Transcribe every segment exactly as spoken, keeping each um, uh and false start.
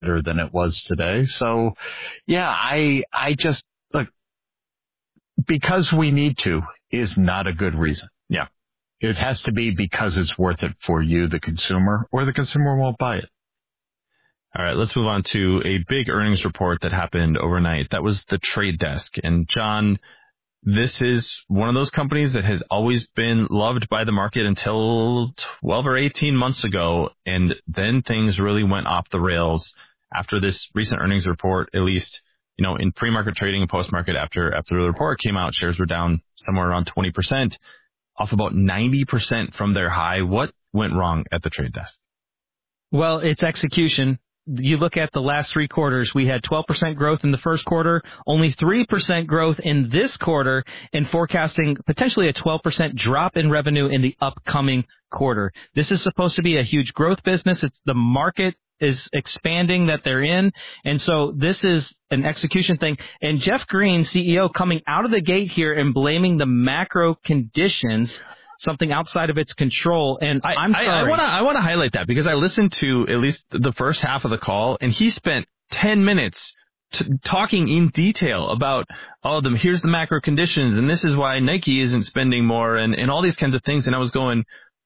better than it was today. So, yeah, I I just, look, because we need to is not a good reason. Yeah. It has to be because it's worth it for you, the consumer, or the consumer won't buy it. All right, let's move on to a big earnings report that happened overnight. That was The Trade Desk. And John, this is one of those companies that has always been loved by the market until twelve or eighteen months ago. And then things really went off the rails after this recent earnings report. At least, you know, in pre-market trading and post-market, after, after the report came out, shares were down somewhere around twenty percent, off about ninety percent from their high. What went wrong at The Trade Desk? Well, it's execution. You look at the last three quarters, we had twelve percent growth in the first quarter, only three percent growth in this quarter, and forecasting potentially a twelve percent drop in revenue in the upcoming quarter. This is supposed to be a huge growth business. It's the market is expanding that they're in. And so this is an execution thing. And Jeff Green, C E O, coming out of the gate here and blaming the macro conditions, something outside of its control. And I, I'm sorry. I, I want to I want to highlight that because I listened to at least the first half of the call, and he spent ten minutes t- talking in detail about, oh, the, here's the macro conditions, and this is why Nike isn't spending more, and, and all these kinds of things. And I was going,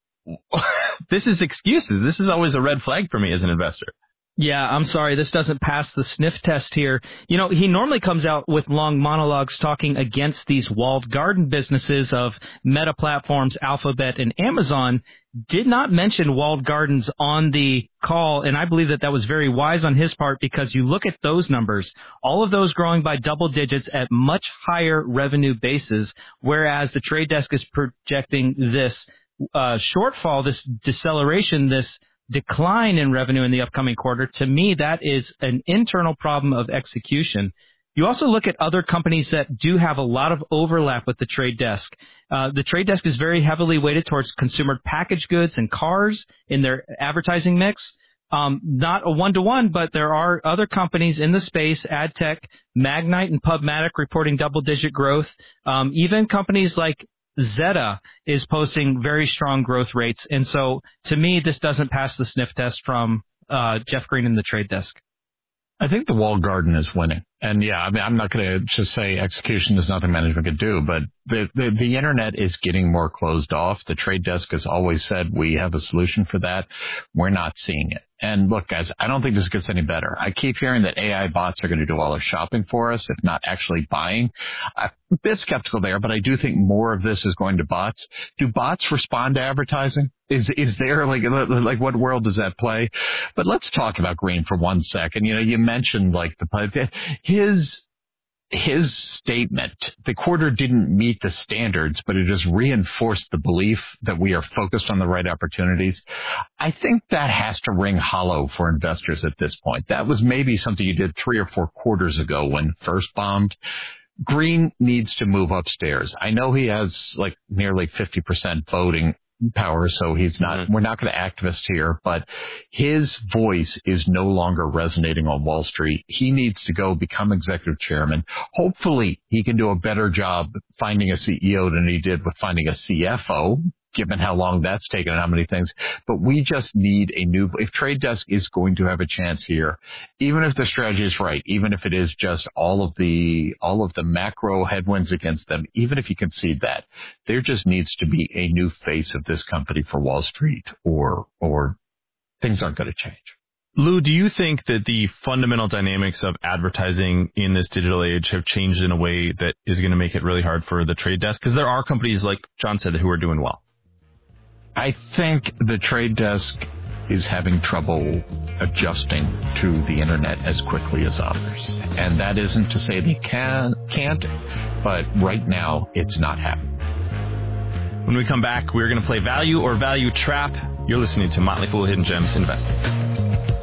this is excuses. This is always a red flag for me as an investor. Yeah, I'm sorry. This doesn't pass the sniff test here. You know, he normally comes out with long monologues talking against these walled garden businesses of Meta Platforms, Alphabet, and Amazon. Did not mention walled gardens on the call, and I believe that that was very wise on his part because you look at those numbers, all of those growing by double digits at much higher revenue bases, whereas the Trade Desk is projecting this uh, shortfall, this deceleration, this decline in revenue in the upcoming quarter. To me, that is an internal problem of execution. You also look at other companies that do have a lot of overlap with the Trade Desk. Uh, the Trade Desk is very heavily weighted towards consumer packaged goods and cars in their advertising mix. Um, not a one-to-one, but there are other companies in the space, AdTech, Magnite, and PubMatic reporting double-digit growth. Um, even companies like Zeta is posting very strong growth rates. And so, to me, this doesn't pass the sniff test from uh, Jeff Green and the Trade Desk. I think the walled garden is winning. And yeah, I mean, I'm not going to just say execution is nothing management can do, but the, the, the internet is getting more closed off. The Trade Desk has always said we have a solution for that. We're not seeing it. And look, guys, I don't think this gets any better. I keep hearing that A I bots are going to do all our shopping for us, if not actually buying. I'm a bit skeptical there, but I do think more of this is going to bots. Do bots respond to advertising? Is is there, like, like what world does that play? But let's talk about Green for one second. You know, you mentioned, like, the his his statement, the quarter didn't meet the standards, but it just reinforced the belief that we are focused on the right opportunities. I think that has to ring hollow for investors at this point. That was maybe something you did three or four quarters ago when first bombed. Green needs to move upstairs. I know he has like nearly fifty percent voting power, so he's not, mm-hmm. we're not going to activist here, but his voice is no longer resonating on Wall Street. He needs to go become executive chairman. Hopefully he can do a better job finding a C E O than he did with finding a C F O, given how long that's taken and how many things. But we just need a new, if Trade Desk is going to have a chance here, even if the strategy is right, even if it is just all of the, all of the macro headwinds against them, even if you concede that, there just needs to be a new face of this company for Wall Street, or, or things aren't going to change. Lou, do you think that the fundamental dynamics of advertising in this digital age have changed in a way that is going to make it really hard for the Trade Desk? Because there are companies, like John said, who are doing well. I think the Trade Desk is having trouble adjusting to the internet as quickly as others. And that isn't to say they can, can't, but right now it's not happening. When we come back, we're going to play Value or Value Trap. You're listening to Motley Fool Hidden Gems Investing.